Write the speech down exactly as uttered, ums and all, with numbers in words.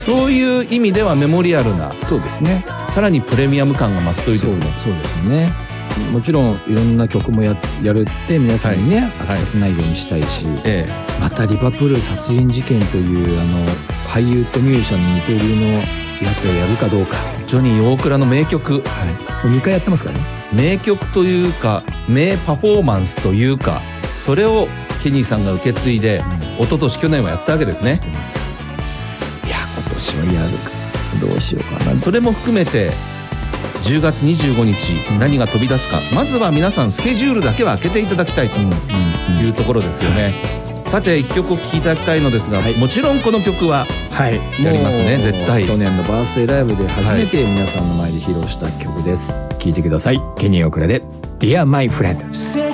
そういう意味ではメモリアルな、 そうですね、 さらにプレミアム感が増すといいですね。 そう、そうですよね。もちろんいろんな曲も や, やるって皆さんにね、はい、飽きさせないようにしたいし、はいええ、またリバプール殺人事件というあの俳優とミュージシャンの二刀流のやつをやるかどうか。 ジョニー大倉の名曲、はい、 もうにかいやってますからね。 名曲というか名パフォーマンスというか、それをケニーさんが受け継いで、うん、一昨年去年はやったわけですね。 いや今年はやるかどうしようかな。 それも含めてじゅうがつにじゅうごにち、うん、何が飛び出すか、まずは皆さんスケジュールだけは開けていただきたいというところですよね、うんうんうん、さていっきょくお聴きいただきたいのですが、はい、もちろんこの曲はやりますね、はい、絶対。 去年のバースデーライブで初めて皆さんの前で披露した曲です、はい、聴いてください。ケニー・オクラで Dear My Friend。